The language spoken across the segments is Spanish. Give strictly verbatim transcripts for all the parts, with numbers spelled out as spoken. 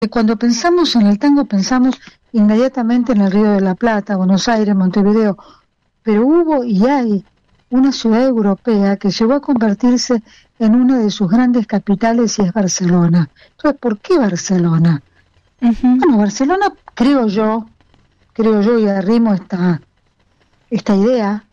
Cuando pensamos en el tango pensamos inmediatamente en el Río de la Plata, Buenos Aires, Montevideo, pero hubo y hay una ciudad europea que llegó a convertirse en una de sus grandes capitales y es Barcelona. Entonces, ¿por qué Barcelona? Uh-huh. Bueno, Barcelona, creo yo, creo yo y arrimo esta, esta idea,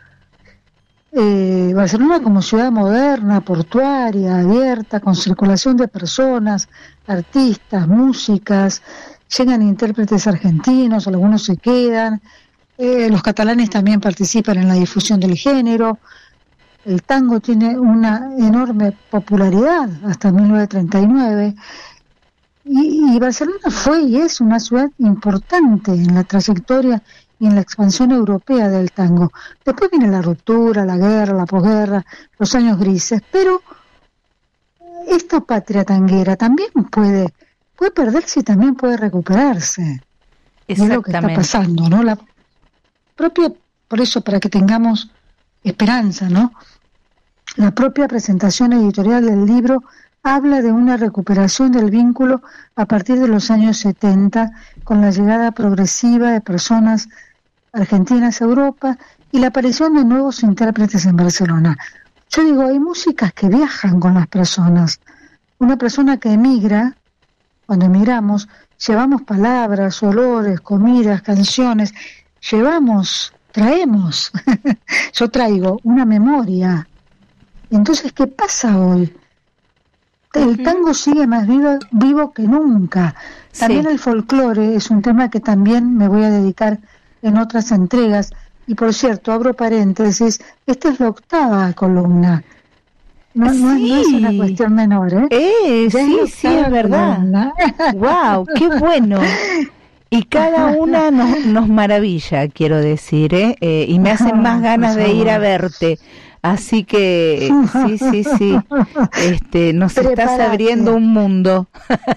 eh, Barcelona como ciudad moderna, portuaria, abierta, con circulación de personas, artistas, músicas, llegan intérpretes argentinos, algunos se quedan, eh, los catalanes también participan en la difusión del género, el tango tiene una enorme popularidad hasta mil novecientos treinta y nueve, y, y Barcelona fue y es una ciudad importante en la trayectoria y en la expansión europea del tango. Después viene la ruptura, la guerra, la posguerra, los años grises, pero esta patria tanguera también puede, puede perderse y también puede recuperarse. Es lo que está pasando, ¿no? La propia, por eso, para que tengamos esperanza, ¿no? La propia presentación editorial del libro habla de una recuperación del vínculo a partir de los años setenta, con la llegada progresiva de personas argentinas a Europa y la aparición de nuevos intérpretes en Barcelona. Yo digo, hay músicas que viajan con las personas. Una persona que emigra, cuando emigramos, llevamos palabras, olores, comidas, canciones, llevamos, traemos, yo traigo una memoria. Entonces, ¿qué pasa hoy? El tango sigue más vivo, vivo que nunca. También sí. El folclore es un tema que también me voy a dedicar en otras entregas. Y por cierto, abro paréntesis, esta es la octava columna. No, sí. no, no es una cuestión menor, ¿eh? eh sí, es sí, es verdad. ¡Wow! ¡Qué bueno! Y cada una nos, nos maravilla, quiero decir, ¿eh? eh y me hacen más ganas de ir a verte. Así que, sí, sí, sí, este, nos Prepárate. Estás abriendo un mundo.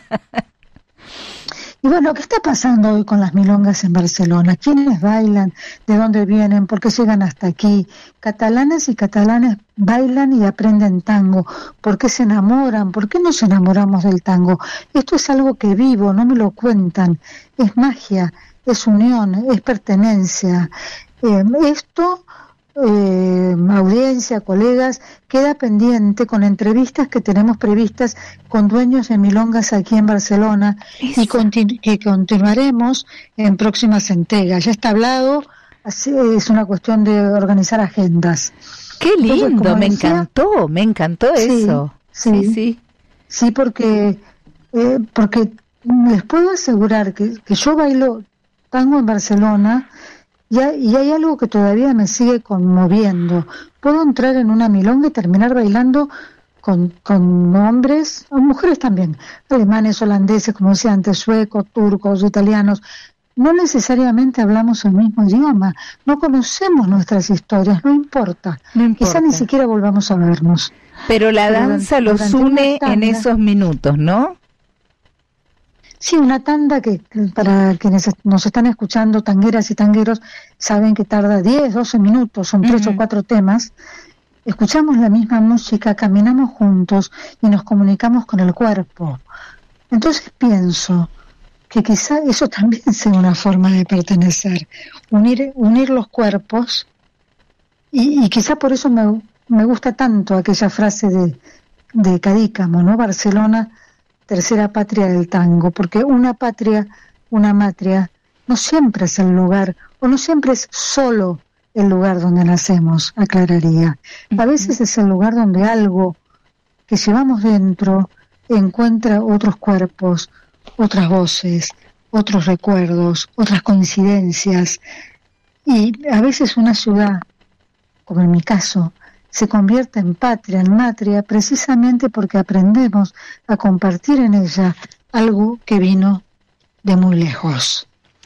Y bueno, ¿qué está pasando hoy con las milongas en Barcelona? ¿Quiénes bailan? ¿De dónde vienen? ¿Por qué llegan hasta aquí? Catalanas y catalanes bailan y aprenden tango. ¿Por qué se enamoran? ¿Por qué nos enamoramos del tango? Esto es algo que vivo, no me lo cuentan. Es magia, es unión, es pertenencia. Eh, esto... Eh, audiencia, colegas, queda pendiente con entrevistas que tenemos previstas con dueños de milongas aquí en Barcelona y continu- que continuaremos en próximas entregas. Ya está hablado, así es una cuestión de organizar agendas. ¡Qué lindo! Entonces, me decía, encantó, me encantó sí, eso. Sí, sí, sí, sí porque, eh, porque les puedo asegurar que, que yo bailo tango en Barcelona. Y hay, y hay algo que todavía me sigue conmoviendo. Puedo entrar en una milonga y terminar bailando con, con hombres, o mujeres también, alemanes, holandeses, como decía antes, suecos, turcos, italianos. No necesariamente hablamos el mismo idioma, no conocemos nuestras historias, no importa. No importa. Quizá ni siquiera volvamos a vernos. Pero la Pero danza durante, los une en esos minutos, ¿no? Sí, una tanda que para quienes nos están escuchando, tangueras y tangueros, saben que tarda diez, doce minutos, son tres uh-huh. o cuatro temas. Escuchamos la misma música, caminamos juntos y nos comunicamos con el cuerpo. Entonces pienso que quizá eso también sea una forma de pertenecer, unir, unir los cuerpos, y, y quizá por eso me, me gusta tanto aquella frase de, de Cadícamo, ¿no? Barcelona, tercera patria del tango, porque una patria, una matria, no siempre es el lugar, o no siempre es solo el lugar donde nacemos, aclararía. A veces es el lugar donde algo que llevamos dentro encuentra otros cuerpos, otras voces, otros recuerdos, otras coincidencias, y a veces una ciudad, como en mi caso, se convierte en patria, en matria, precisamente porque aprendemos a compartir en ella algo que vino de muy lejos,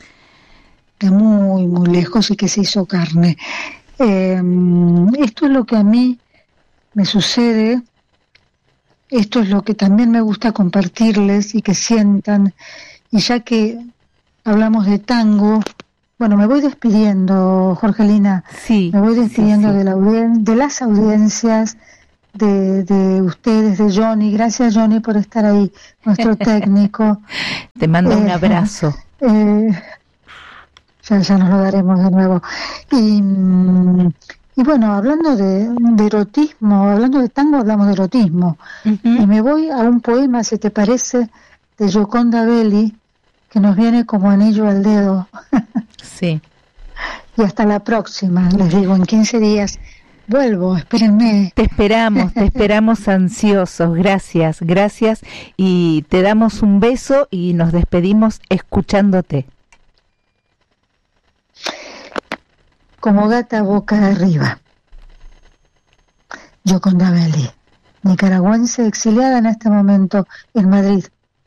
de muy, muy lejos y que se hizo carne. Eh, esto es lo que a mí me sucede, esto es lo que también me gusta compartirles y que sientan, y ya que hablamos de tango, bueno, me voy despidiendo, Jorgelina. Sí. Me voy despidiendo sí, sí. de la audien- de las audiencias de, de ustedes, de Johnny. Gracias, Johnny, por estar ahí, nuestro técnico. Te mando eh, un abrazo. Eh, ya, ya nos lo daremos de nuevo. Y, y bueno, hablando de, de erotismo, hablando de tango, hablamos de erotismo. Uh-huh. Y me voy a un poema, si te parece, de Gioconda Belli, que nos viene como anillo al dedo. Sí. Y hasta la próxima, les digo, en quince días vuelvo, espérenme. Te esperamos, te esperamos ansiosos, gracias, gracias, y te damos un beso y nos despedimos escuchándote. Como gata boca arriba. Gioconda Belli, nicaragüense exiliada en este momento en Madrid.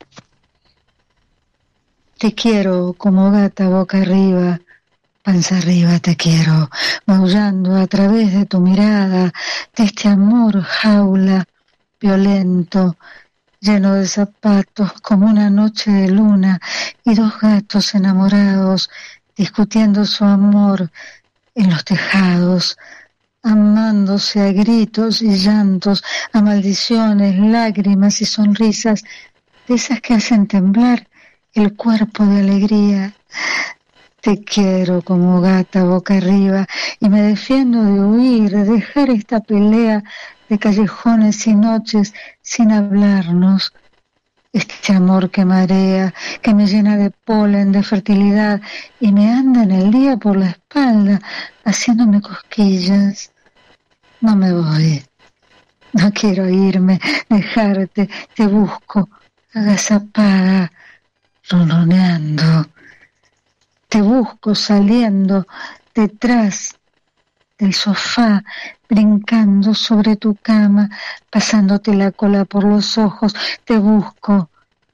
Te quiero como gata boca arriba, panza arriba te quiero, maullando a través de tu mirada, de este amor jaula, violento, lleno de zapatos como una noche de luna y dos gatos enamorados discutiendo su amor en los tejados, amándose a gritos y llantos, a maldiciones, lágrimas y sonrisas, de esas que hacen temblar el cuerpo de alegría. Te quiero como gata boca arriba y me defiendo de huir, de dejar esta pelea de callejones y noches sin hablarnos. Este amor que marea, que me llena de polen, de fertilidad y me anda en el día por la espalda haciéndome cosquillas. No me voy, no quiero irme, dejarte, te busco, agazapada, ronroneando. Te busco saliendo detrás del sofá, brincando sobre tu cama, pasándote la cola por los ojos. Te busco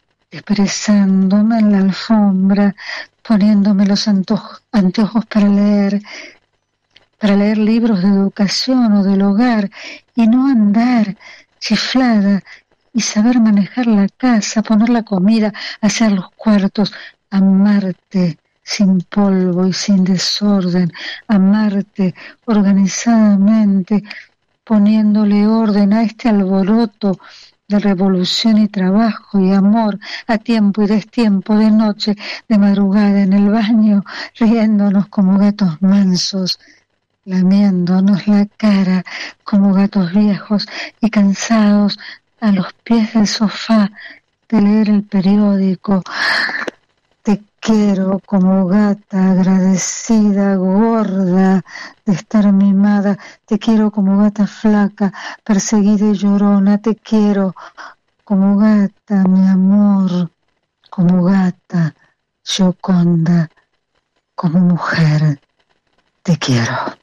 expresándome en la alfombra, poniéndome los antojos, anteojos para leer, para leer libros de educación o del hogar y no andar chiflada y saber manejar la casa, poner la comida, hacer los cuartos, amarte sin polvo y sin desorden, amarte organizadamente, poniéndole orden a este alboroto de revolución y trabajo y amor, a tiempo y destiempo, de noche, de madrugada, en el baño, riéndonos como gatos mansos, lamiéndonos la cara como gatos viejos y cansados a los pies del sofá de leer el periódico. Te quiero como gata agradecida, gorda de estar mimada. Te quiero como gata flaca, perseguida y llorona. Te quiero como gata, mi amor, como gata, Gioconda, como mujer. Te quiero.